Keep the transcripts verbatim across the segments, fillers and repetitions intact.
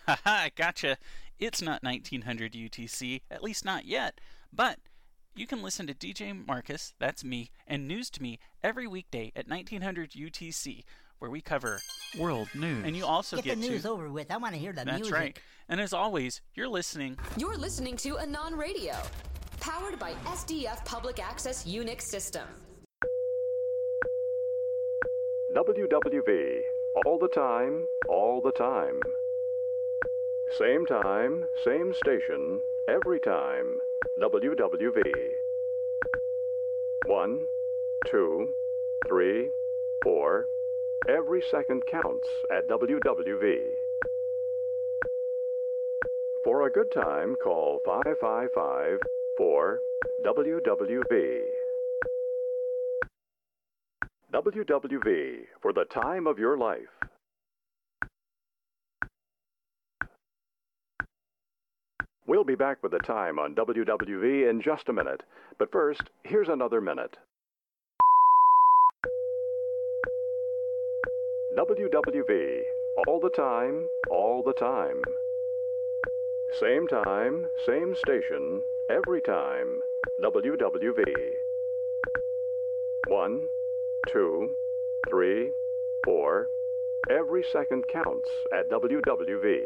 Haha, gotcha. It's not nineteen hundred U T C, at least not yet. But you can listen to D J Marcus, that's me, and News to Me every weekday at nineteen hundred U T C, where we cover world news. And you also get, get the news to... over with. I want to hear the that's music. That's right. And as always, you're listening... You're listening to Anon Radio, powered by S D F Public Access Unix System. W W V. All the time, all the time. Same time, same station, every time. W W V. One, two, three, four. Every second counts at W W V. For a good time, call five five five four W W V. W W V, for the time of your life. We'll be back with the time on W W V in just a minute. But first, here's another minute. W W V, all the time, all the time. Same time, same station, every time. W W V. One, two, three, four. Every second counts at W W V.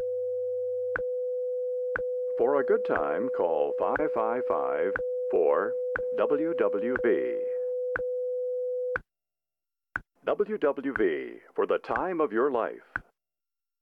For a good time, call five five five four W W V. W W V, for the time of your life.